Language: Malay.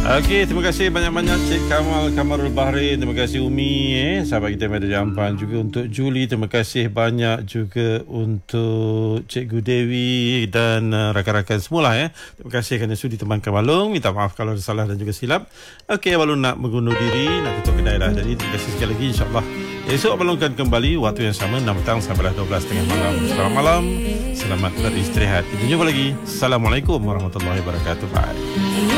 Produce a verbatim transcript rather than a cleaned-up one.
Okey, terima kasih banyak-banyak Cik Kamal Kamarul Bahri. Terima kasih Umi, eh, sahabat kita Medan Jamban. Juga untuk Julie, terima kasih banyak juga untuk Cikgu Dewi dan uh, rakan-rakan semula, ya. Terima kasih kerana sudi temankan Balung. Minta maaf kalau ada salah dan juga silap. Okey, Balung nak mengundur diri, nak tutup kedai dah. Jadi terima kasih sekali lagi, insyaAllah. Esok Balung akan kembali waktu yang sama, enam petang sampai dua belas tiga puluh malam. Selamat malam, selamat beristirahat. Kita jumpa lagi. Assalamualaikum warahmatullahi wabarakatuh. Bye.